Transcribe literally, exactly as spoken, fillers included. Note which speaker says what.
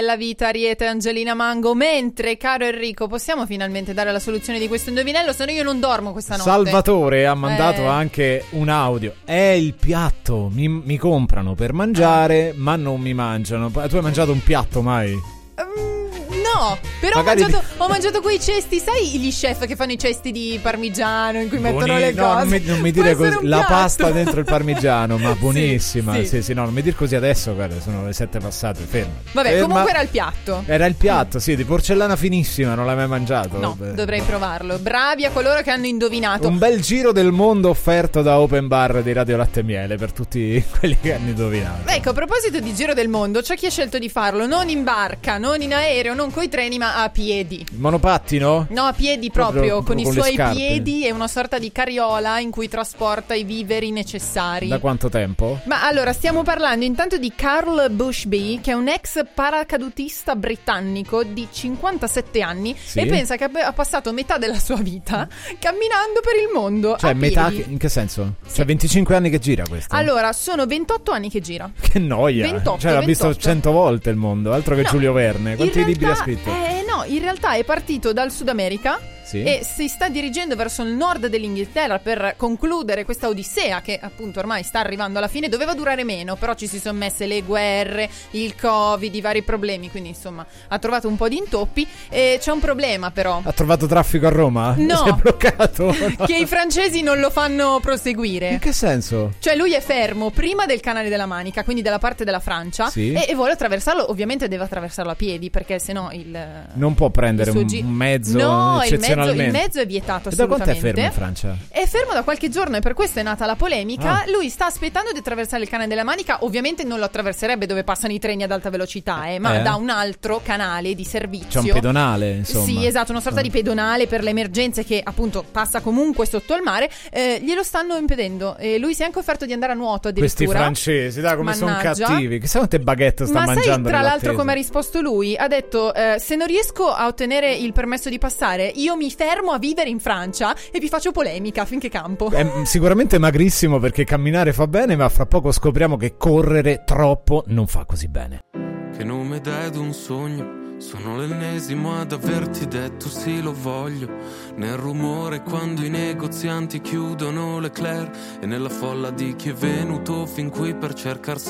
Speaker 1: La vita, Ariete e Angelina Mango. Mentre, caro Enrico, possiamo finalmente dare la soluzione di questo indovinello? Se no io non dormo questa notte.
Speaker 2: Salvatore ha mandato
Speaker 1: eh.
Speaker 2: anche un audio. È il piatto, mi, mi comprano per mangiare, eh. ma non mi mangiano. Tu hai mangiato un piatto mai?
Speaker 1: Um, no, però ho mangiato, di... ho mangiato quei cesti, sai gli chef che fanno i cesti di parmigiano in cui Buoni... mettono le cose?
Speaker 2: No, non mi, non mi dire così, la
Speaker 1: piatto.
Speaker 2: pasta dentro il parmigiano, ma buonissima. Sì,
Speaker 1: sì.
Speaker 2: sì, sì, no, non mi dire così adesso, guarda, sono le sette passate, ferma.
Speaker 1: Vabbè,
Speaker 2: ferma.
Speaker 1: comunque era il piatto.
Speaker 2: Era il piatto, sì, di porcellana finissima, non l'hai mai mangiato?
Speaker 1: No,
Speaker 2: Vabbè.
Speaker 1: dovrei provarlo. Bravi a coloro che hanno indovinato.
Speaker 2: Un bel giro del mondo offerto da Open Bar di Radio Latte e Miele per tutti quelli che hanno indovinato.
Speaker 1: Ecco, a proposito di giro del mondo, c'è chi ha scelto di farlo non in barca, non in aereo, non coi treni, ma a piedi.
Speaker 2: Monopattino?
Speaker 1: No, a piedi proprio,
Speaker 2: proprio
Speaker 1: con, con i suoi
Speaker 2: scarpe.
Speaker 1: piedi e una sorta di carriola in cui trasporta i viveri necessari.
Speaker 2: Da quanto tempo?
Speaker 1: Ma allora, stiamo parlando intanto di Carl Bushby, che è un ex paracadutista britannico di cinquantasette anni, sì? E pensa che ha passato metà della sua vita camminando per il mondo.
Speaker 2: Cioè,
Speaker 1: a
Speaker 2: metà
Speaker 1: piedi.
Speaker 2: Che, in che senso?
Speaker 1: Sì.
Speaker 2: Cioè, venticinque anni che gira questo?
Speaker 1: Allora, sono ventotto anni che gira.
Speaker 2: Che noia.
Speaker 1: ventotto,
Speaker 2: cioè, l'ha
Speaker 1: ventotto.
Speaker 2: visto cento volte il mondo, altro che
Speaker 1: no,
Speaker 2: Giulio Verne. Quanti
Speaker 1: realtà,
Speaker 2: libri ha scritto?
Speaker 1: Eh, no, in realtà è partito dal Sud America.
Speaker 2: Sì.
Speaker 1: E si sta dirigendo verso il nord dell'Inghilterra per concludere questa odissea che appunto ormai sta arrivando alla fine. Doveva durare meno, però ci si sono messe le guerre, il Covid, i vari problemi, quindi insomma ha trovato un po' di intoppi. E c'è un problema però.
Speaker 2: Ha trovato traffico a Roma?
Speaker 1: No.
Speaker 2: Si è bloccato? No.
Speaker 1: Che i francesi non lo fanno proseguire.
Speaker 2: In che senso?
Speaker 1: Cioè lui è fermo prima del canale della Manica, quindi dalla parte della Francia,
Speaker 2: sì.
Speaker 1: e, e vuole attraversarlo. Ovviamente deve attraversarlo a piedi, perché sennò il
Speaker 2: non può prendere un,
Speaker 1: gi-
Speaker 2: un mezzo
Speaker 1: no,
Speaker 2: eccezionalmente.
Speaker 1: Il mezzo, il mezzo è vietato
Speaker 2: e da
Speaker 1: assolutamente.
Speaker 2: quanto è fermo in Francia? È
Speaker 1: fermo da qualche giorno e per questo è nata la polemica. ah. Lui sta aspettando di attraversare il canale della Manica. Ovviamente non lo attraverserebbe dove passano i treni ad alta velocità, eh, ma
Speaker 2: eh.
Speaker 1: da un altro canale di servizio.
Speaker 2: C'è un pedonale, insomma.
Speaker 1: Sì, esatto, una sorta
Speaker 2: ah.
Speaker 1: di pedonale per le emergenze che appunto passa comunque sotto il mare. eh, Glielo stanno impedendo e lui si è anche offerto di andare a nuoto addirittura.
Speaker 2: Questi francesi, dai, come sono
Speaker 1: Mannaggia.
Speaker 2: cattivi. Chissà quante baguette sta
Speaker 1: ma
Speaker 2: mangiando.
Speaker 1: Ma sai tra l'altro come ha risposto lui? Ha detto eh, se non riesco a ottenere il permesso di passare, io mi fermo a vivere in Francia e vi faccio polemica finché campo.
Speaker 2: È sicuramente magrissimo perché camminare fa bene, ma fra poco scopriamo che correre troppo non fa così bene.
Speaker 3: Che nome dai ad un sogno? Sono l'ennesimo ad averti detto sì lo voglio. Nel rumore quando i negozianti chiudono le Leclerc e nella folla di chi è venuto fin qui per cercar